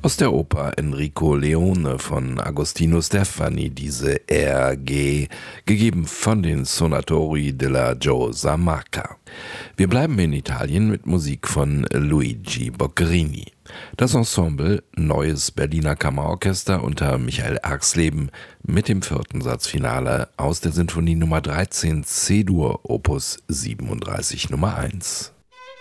Aus der Oper Enrico Leone von Agostino Stefani, diese RG, gegeben von den Sonatori della Giosa-Marca. Wir bleiben in Italien mit Musik von Luigi Boccherini. Das Ensemble Neues Berliner Kammerorchester unter Michael Erxleben mit dem 4. Satzfinale aus der Sinfonie Nummer 13 C-Dur, Opus 37 Nummer 1.